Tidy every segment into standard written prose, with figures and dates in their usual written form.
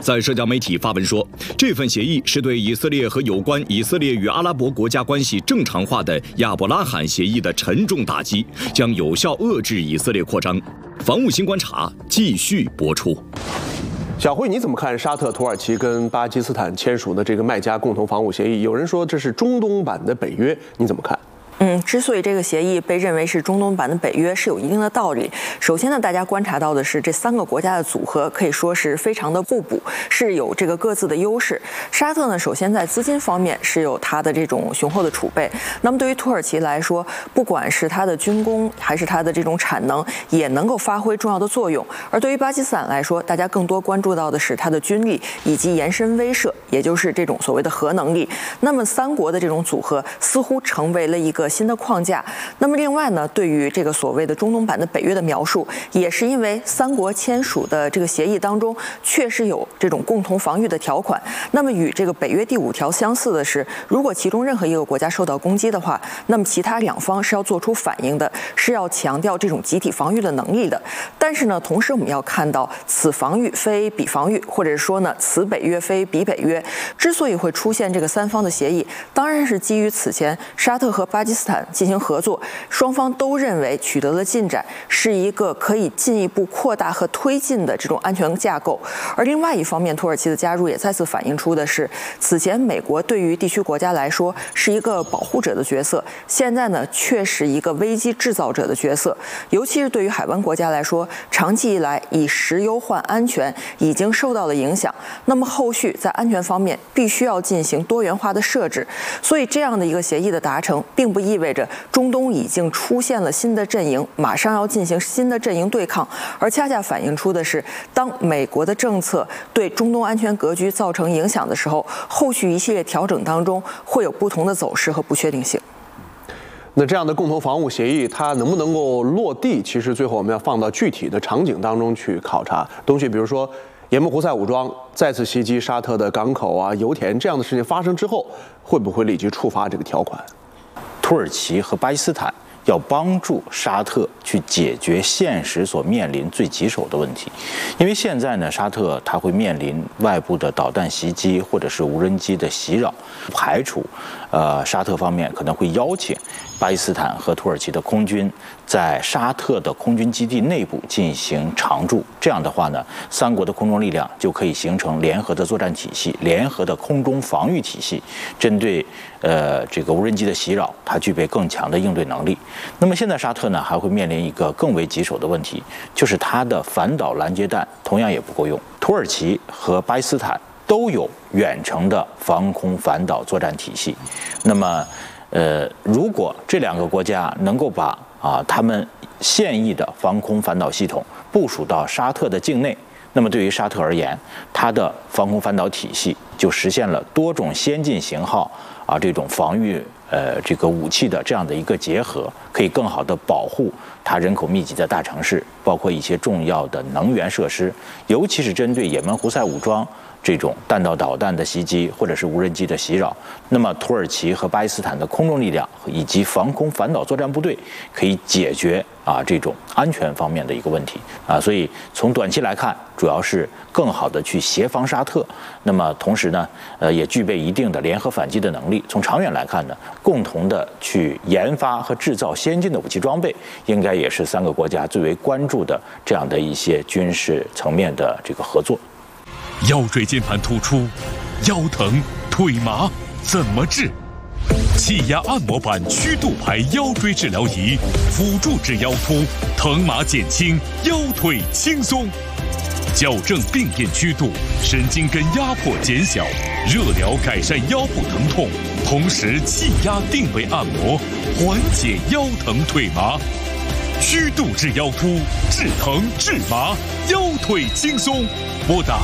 在社交媒体发文说，这份协议是对以色列和有关以色列与阿拉伯国家关系正常化的亚伯拉罕协议的沉重打击，将有效遏制以色列扩张。防务新观察继续播出。 小慧，你怎么看沙特、土耳其跟巴基斯坦签署的这个麦加共同防务协议？有人说这是中东版的北约，你怎么看？ 之所以这个协议被认为是中东版的北约，是有一定的道理。首先呢，大家观察到的是这3个国家的组合可以说是非常的互补，是有这个各自的优势。沙特呢，首先在资金方面是有它的这种雄厚的储备。那么对于土耳其来说，不管是它的军工还是它的这种产能，也能够发挥重要的作用。而对于巴基斯坦来说，大家更多关注到的是它的军力以及延伸威慑，也就是这种所谓的核能力。那么3国的这种组合似乎成为了一个新的框架。那么另外呢，对于这个所谓的中东版的北约的描述，也是因为3国签署的这个协议当中确实有这种共同防御的条款。那么与这个北约第5条相似的是，如果其中任何一个国家受到攻击的话，那么其他2方是要做出反应的，是要强调这种集体防御的能力的。但是呢，同时我们要看到此防御非彼防御，或者说呢，此北约非彼北约。之所以会出现这个3方的协议，当然是基于此前沙特和巴基斯坦进行合作，双方都认为取得了进展，是一个可以进一步扩大和推进的这种安全架构。而另外一方面，土耳其的加入也再次反映出的是，此前美国对于地区国家来说是一个保护者的角色，现在呢却是一个危机制造者的角色。尤其是对于海湾国家来说，长期以来以石油换安全已经受到了影响，那么后续在安全方面必须要进行多元化的设置。所以这样的一个协议的达成，并不意味着中东已经出现了新的阵营，马上要进行新的阵营对抗，而恰恰反映出的是，当美国的政策对中东安全格局造成影响的时候，后续一系列调整当中会有不同的走势和不确定性。 那这样的共同防务协议，它能不能够落地？其实最后我们要放到具体的场景当中去考察东西，比如说也门胡塞武装再次袭击沙特的港口啊、油田这样的事情发生之后，会不会立即触发这个条款？ 土耳其和巴基斯坦要帮助沙特去解决现实所面临最棘手的问题，因为现在呢，沙特它会面临外部的导弹袭击或者是无人机的袭扰，不排除沙特方面可能会邀请巴基斯坦和土耳其的空军在沙特的空军基地内部进行常驻。这样的话呢，3国的空中力量就可以形成联合的作战体系、联合的空中防御体系，针对这个无人机的袭扰，它具备更强的应对能力。那么现在沙特呢还会面临一个更为棘手的问题，就是它的反导拦截弹同样也不够用。土耳其和巴基斯坦都有远程的防空反导作战体系，那么如果这2个国家能够把他们现役的防空反导系统部署到沙特的境内，那么对于沙特而言，它的防空反导体系就实现了多种先进型号这种防御这个武器的这样的一个结合，可以更好的保护它人口密集的大城市，包括一些重要的能源设施，尤其是针对也门胡塞武装这种弹道导弹的袭击或者是无人机的袭扰，那么土耳其和巴基斯坦的空中力量以及防空反导作战部队可以解决这种安全方面的一个问题所以从短期来看，主要是更好的去协防沙特，那么同时呢也具备一定的联合反击的能力。从长远来看呢，共同的去研发和制造先进的武器装备，应该也是3个国家最为关注的这样的一些军事层面的这个合作。 腰椎间盘突出、腰疼、腿麻怎么治？气压按摩板曲度牌腰椎治疗仪，辅助治腰突，疼麻减轻，腰腿轻松，矫正病变曲度，神经根压迫减小，热疗改善腰部疼痛，同时气压定位按摩，缓解腰疼腿麻。曲度治腰突，治疼治麻，腰腿轻松。拨打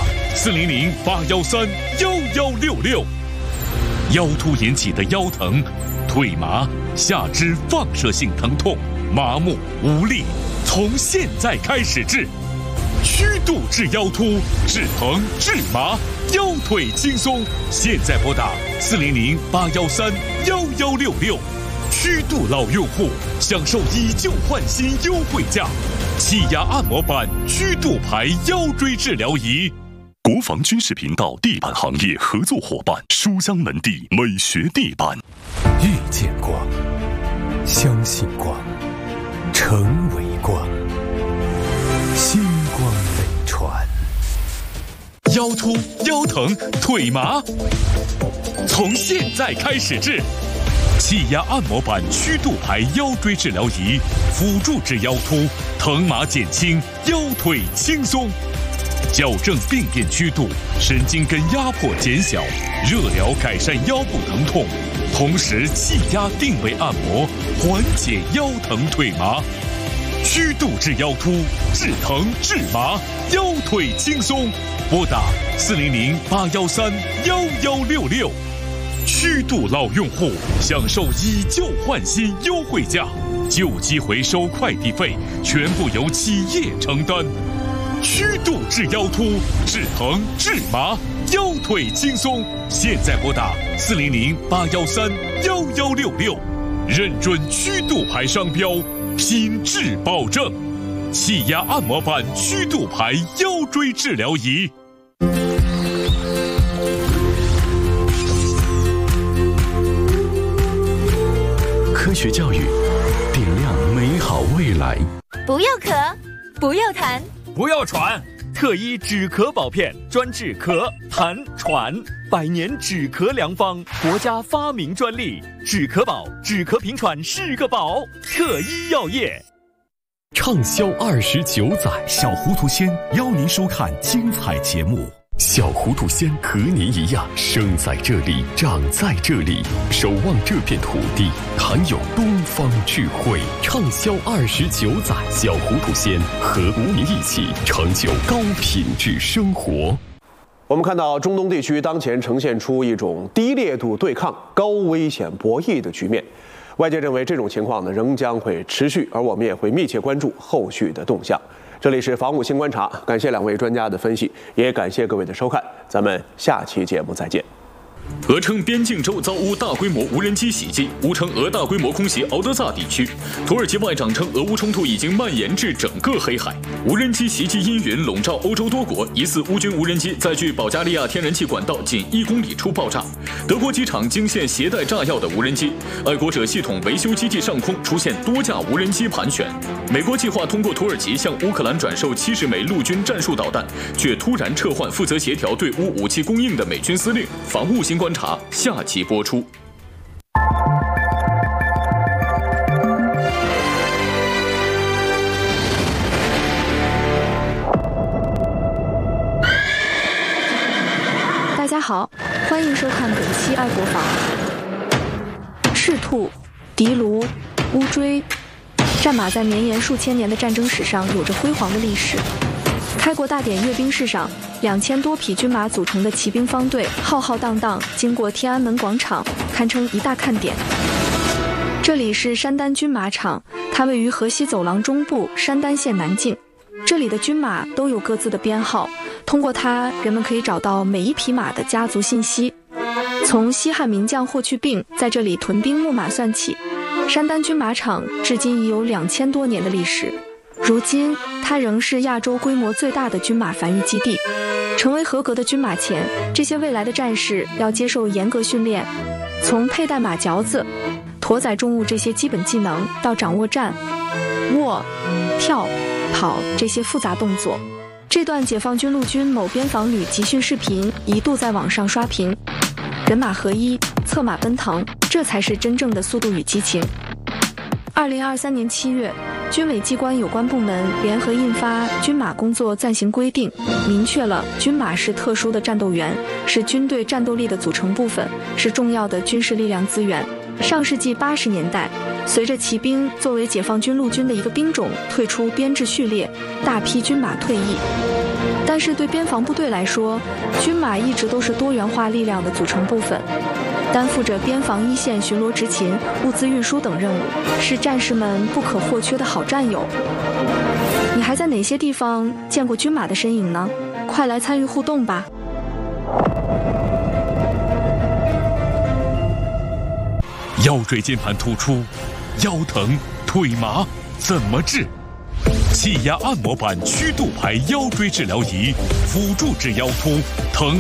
400-813-1166。腰突引起的腰疼、腿麻、下肢放射性疼痛、麻木无力，从现在开始治。曲度治腰突，治疼治麻，腰腿轻松。现在拨打400-813-1166。曲度老用户享受以旧换新优惠价，气压按摩板曲度牌腰椎治疗仪。 国防军事频道地板行业合作伙伴书香门第美学地板。 遇见光，相信光，成为光，星光飞船。 腰突、腰疼、腿麻，从现在开始治。气压按摩板曲度牌腰椎治疗仪，辅助治腰突，疼麻减轻，腰腿轻松。矫正病变曲度，神经根压迫减小，热疗改善腰部疼痛，同时气压定位按摩，缓解腰疼腿麻。曲度治腰突，治疼治麻，腰腿轻松。拨打400-813-1166。曲度老用户享受以旧换新优惠价，旧机回收快递费全部由企业承担。曲度治腰突，治疼治麻，腰腿轻松。现在拨打400-813-1166，认准曲度牌商标，品质保证。气压按摩板曲度牌腰椎治疗仪。 科学教育，点亮美好未来。 不要咳，不要痰， 不要喘，特医止咳宝片，专治咳、痰、喘，100年止咳良方，国家发明专利。止咳宝，止咳平喘是个宝。特医药业。 畅销29载， 小糊涂仙邀您收看精彩节目。 小糊涂仙和您一样，生在这里，长在这里，守望这片土地，含有东方智慧。畅销29载，小糊涂仙和您一起成就高品质生活。 我们看到中东地区当前呈现出一种低烈度对抗、高危险博弈的局面。外界认为这种情况呢仍将会持续，而我们也会密切关注后续的动向。这里是防务新观察，感谢2位专家的分析，也感谢各位的收看，咱们下期节目再见。 俄称边境州遭乌大规模无人机袭击，乌称俄大规模空袭敖德萨地区。土耳其外长称，俄乌冲突已经蔓延至整个黑海。无人机袭击阴云笼罩欧洲多国，疑似乌军无人机在距保加利亚天然气管道仅1公里处爆炸。德国机场惊现携带炸药的无人机，爱国者系统维修基地上空出现多架无人机盘旋。美国计划通过土耳其向乌克兰转售70枚陆军战术导弹，却突然撤换负责协调对乌武器供应的美军司令。防务新观察下期播出。 大家好，欢迎收看本期爱国坊。赤兔、氐卢、乌骓，战马在绵延数千年的战争史上有着辉煌的历史。开国大典阅兵式上，2000多匹军马组成的骑兵方队浩浩荡荡经过天安门广场，堪称一大看点。这里是山丹军马场，它位于河西走廊中部山丹县南境。这里的军马都有各自的编号，通过它，人们可以找到每一匹马的家族信息。从西汉名将霍去病在这里屯兵牧马算起，山丹军马场至今已有2000多年的历史。如今，它仍是亚洲规模最大的军马繁育基地。成为合格的军马前，这些未来的战士要接受严格训练，从佩戴马嚼子、驮载重物这些基本技能，到掌握站、卧、跳、跑这些复杂动作。这段解放军陆军某边防旅集训视频一度在网上刷屏，人马合一，策马奔腾，这才是真正的速度与激情。2023年7月，军委机关有关部门联合印发《军马工作暂行规定》，明确了军马是特殊的战斗员，是军队战斗力的组成部分，是重要的军事力量资源。上世纪80年代，随着骑兵作为解放军陆军的一个兵种退出编制序列，大批军马退役。但是对边防部队来说，军马一直都是多元化力量的组成部分，担负着边防一线巡逻执勤、物资运输等任务，是战士们不可或缺的好战友。你还在哪些地方见过军马的身影呢？快来参与互动吧！ 腰椎间盘突出、腰疼、腿麻怎么治？ 气压按摩板曲度排腰椎治疗仪，辅助治腰突、疼